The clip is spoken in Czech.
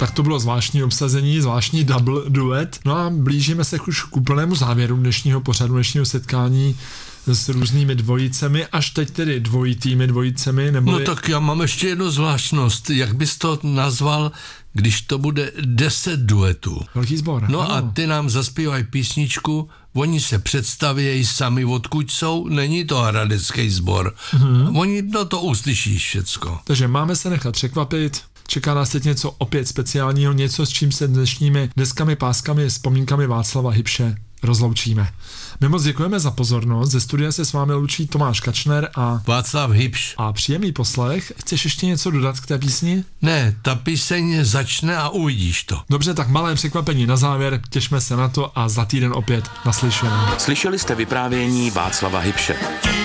Tak to bylo zvláštní obsazení, zvláštní double duet. No a blížíme se už k úplnému závěru dnešního pořadu, dnešního setkání s různými dvojicemi, až teď tedy dvojitými dvojicemi, nebo... No tak já mám ještě jednu zvláštnost. Jak bys to nazval, když to bude 10 duetů? Velký sbor. No ano. a ty nám zaspívají písničku, oni se představějí sami, odkud jsou, není to hradecký sbor. Oni, no to uslyšíš všecko. Takže máme se nechat překvapit. Čeká nás teď něco opět speciálního, něco, s čím se dnešními deskami, páskami, vzpomínkami Václava Hybše rozloučíme. My moc děkujeme za pozornost, ze studia se s vámi loučí Tomáš Kačner a Václav Hybš. A příjemný poslech. Chceš ještě něco dodat k té písni? Ne, ta píseň začne a uvidíš to. Dobře, tak malé překvapení na závěr, těšme se na to a za týden opět naslyšenou. Slyšeli jste vyprávění Václava Hybše.